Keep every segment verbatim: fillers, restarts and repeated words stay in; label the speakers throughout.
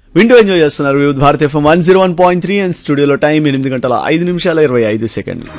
Speaker 1: వింటూ ఎంజాయ్ చేస్తున్నారు వివిధ Bharat FM one zero one point three and స్టూడియోలో టైం ఎనిమిది గంటల ఐదు నిమిషాల ఇరవై ఐదు సెకండ్లు.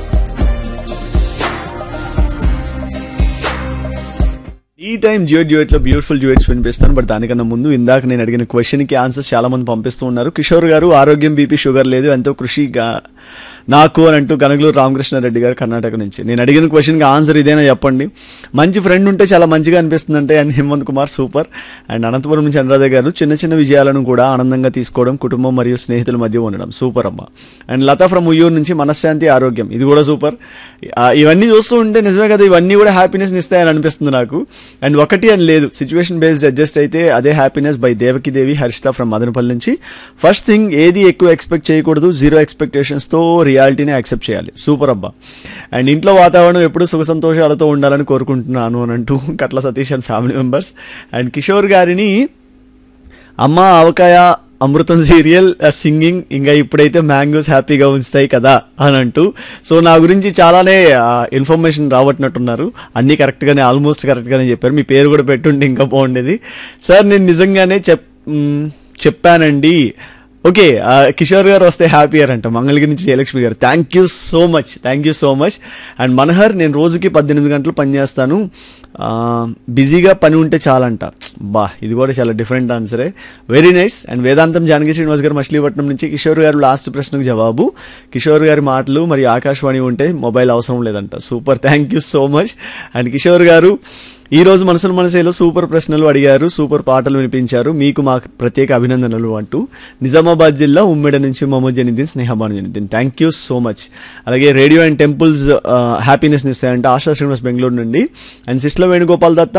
Speaker 1: ఈ టైం డ్యూయట్ డ్యూయట్ లో బ్యూటిఫుల్ డ్యూయట్స్ వినిపిస్తాను. బట్ దానికన్నా ముందు ఇందాక నేను అడిగిన క్వశ్చన్ కి ఆన్సర్స్ చాలా మంది పంపిస్తూ ఉన్నారు. కిషోర్ గారు ఆరోగ్యం బీపీ షుగర్ లేదు, ఎంతో కృషిగా నాకు అని అంటూ గనగలూరు రామకృష్ణారెడ్డి గారు కర్ణాటక నుంచి. నేను అడిగిన క్వశ్చన్కి ఆన్సర్ ఇదేనా చెప్పండి. మంచి ఫ్రెండ్ ఉంటే చాలా మంచిగా అనిపిస్తుంది అంటే. And Hemant Kumar super. And Anantapuram నుంచి అనురాధ గారు చిన్న చిన్న విజయాలను కూడా ఆనందంగా తీసుకోవడం, కుటుంబం మరియు స్నేహితుల మధ్య ఉండడం సూపర్ అమ్మ. అండ్ లతా ఫ్రమ్ ఉయ్యూరు నుంచి మనశ్శాంతి ఆరోగ్యం, ఇది కూడా సూపర్. ఇవన్నీ చూస్తూ ఉంటే నిజమే కదా, ఇవన్నీ కూడా హ్యాపీనెస్ ఇస్తాయని అనిపిస్తుంది నాకు. అండ్ ఒకటి అని లేదు, సిచ్యువేషన్ బేస్డ్ అడ్జస్ట్ అయితే అదే happiness. By Devaki Devi Harshita from Madanapalle నుంచి. ఫస్ట్ థింగ్, ఏది ఎక్కువ ఎక్స్పెక్ట్ చేయకూడదు, జీరో ఎక్స్పెక్టేషన్స్తో రియాలిటీని యాక్సెప్ట్ చేయాలి. సూపర్ అబ్బా. అండ్ ఇంట్లో వాతావరణం ఎప్పుడు సుఖ సంతోషాలతో ఉండాలని కోరుకుంటున్నాను అని అంటూ కట్ల Satish and family members. And Kishore గారిని అమ్మ ఆవకాయ అమృతం సీరియల్ సింగింగ్, ఇంకా ఇప్పుడైతే మ్యాంగోస్ హ్యాపీగా ఉంచుతాయి కదా అని అంటూ. సో నా గురించి చాలానే ఇన్ఫర్మేషన్ రాబట్టినట్టున్నారు. అన్నీ కరెక్ట్గానే, ఆల్మోస్ట్ కరెక్ట్గానే చెప్పారు. మీ పేరు కూడా పెట్టుంటే ఇంకా బాగుండేది. సార్ నేను నిజంగానే చెప్ చెప్పానండి. ఓకే, కిషోర్ గారు వస్తే హ్యాపీయర్ అంట. మంగళగిరి నుంచి జయలక్ష్మి గారు, thank you so much, thank you so much. And Manahar, నేను రోజుకి పద్దెనిమిది గంటలు పనిచేస్తాను, బిజీగా పని ఉంటే చాలంట. బా, ఇది కూడా చాలా డిఫరెంట్ ఆన్సరే, వెరీ నైస్. అండ్ వేదాంతం జానకి శ్రీనివాస్ గారు మచిలీపట్నం నుంచి. కిషోర్ గారు లాస్ట్ ప్రశ్నకు జవాబు, కిషోర్ గారి మాటలు మరి ఆకాశవాణి ఉంటే మొబైల్ అవసరం లేదంట. Super, thank you so much. And Kishore గారు ఈ రోజు మనసులు మనసేలో సూపర్ ప్రశ్నలు అడిగారు, సూపర్ పాటలు వినిపించారు, మీకు మా ప్రత్యేక అభినందనలు అంటూ నిజామాబాద్ జిల్లా ఉమ్మెడ నుంచి Mohammed Janiddin, Sneha Banu Janiddin, thank you so much. అలాగే radio and temples హ్యాపీనెస్ని ఇస్తాయంటే ASHA Srinivas Bengaluru నుండి. And sister Venugopal Datta,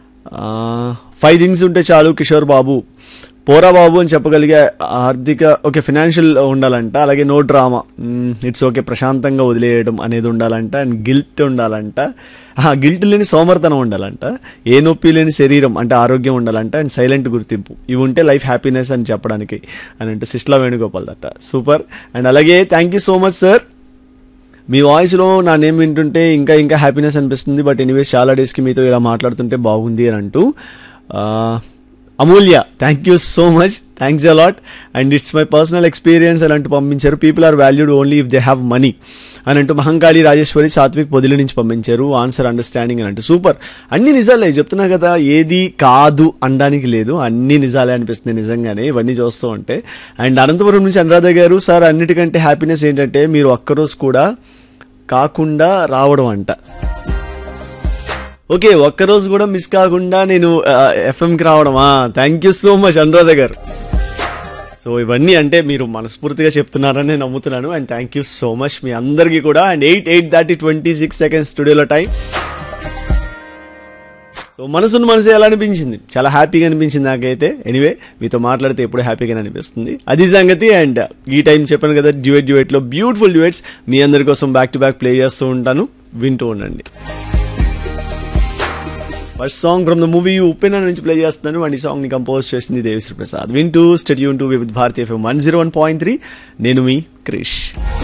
Speaker 1: five things ఉంటే చాలు కిషోర్ బాబు, పోరా బాబు అని చెప్పగలిగే ఆర్థిక, ఓకే ఫినాన్షియల్ ఉండాలంట. అలాగే నో డ్రామా, ఇట్స్ ఓకే ప్రశాంతంగా వదిలేయడం అనేది ఉండాలంట. అండ్ గిల్ట్ ఉండాలంట, గిల్ట్ లేని సోమర్థనం ఉండాలంట. ఏ నొప్పి లేని శరీరం అంటే ఆరోగ్యం ఉండాలంట. అండ్ సైలెంట్ గుర్తింపు, ఇవి ఉంటే లైఫ్ హ్యాపీనెస్ అని చెప్పడానికి అని అంటే సిస్లా వేణుగోపాల్ దట్ట, సూపర్. అండ్ అలాగే thank you so much sir, మీ వాయిస్లో నా నేమ్ వింటుంటే ఇంకా ఇంకా హ్యాపీనెస్ అనిపిస్తుంది. బట్ ఎనీవేస్ చాలా డేస్కి మీతో ఇలా మాట్లాడుతుంటే బాగుంది అని అంటూ అమూల్య, thank you so much, thanks a lot. And it's my personal experience అని అంటూ పంపించారు. People are valued only if they have money అని అంటూ మహంకాళి రాజేశ్వరి సాత్విక్ పొదిలి నుంచి పంపించారు. ఆన్సర్ అండర్స్టాండింగ్ అని అంటూ సూపర్. అన్ని నిజాలే చెప్తున్నా కదా, ఏది కాదు అనడానికి లేదు, అన్ని నిజాలే అనిపిస్తుంది నిజంగానే ఇవన్నీ చూస్తూ ఉంటే. అండ్ అనంతపురం నుంచి అనురాధ గారు, సార్ అన్నిటికంటే హ్యాపీనెస్ ఏంటంటే మీరు ఒక్కరోజు కూడా కాకుండా రావడం అంట. ఓకే, ఒక్కరోజు కూడా మిస్ కాకుండా నేను ఎఫ్ఎంకి రావడమా, thank you so much Anuradha గారు. సో ఇవన్నీ అంటే మీరు మనస్ఫూర్తిగా చెప్తున్నారని నేను నమ్ముతున్నాను. And thank you so much మీ అందరికీ కూడా. అండ్ ఎయిట్ ఎయిట్ దాటి ట్వంటీ సిక్స్ సెకండ్స్ స్టూడియోలో టైం. సో మనసును మనసు ఎలా అనిపించింది, చాలా హ్యాపీగా అనిపించింది నాకైతే. ఎనీవే మీతో మాట్లాడితే ఎప్పుడు హ్యాపీగా అనిపిస్తుంది, అది సంగతి. అండ్ ఈ టైం చెప్పాను కదా, డ్యూయట్ డ్యూయట్లో బ్యూటిఫుల్ డ్యూయట్స్ మీ అందరి కోసం బ్యాక్ టు బ్యాక్ ప్లే చేస్తూ ఉంటాను, వింటూ ఉండండి. First song from the movie ఉప్పెన నుంచి ప్లే చేస్తున్నాను. అండ్ ఈ సాంగ్ ని కంపోజ్ చేసింది దేవిశ్రీ ప్రసాద్. వింటూ state Yoon to with Bharati FM one zero one point three. నేను మీ క్రిష్.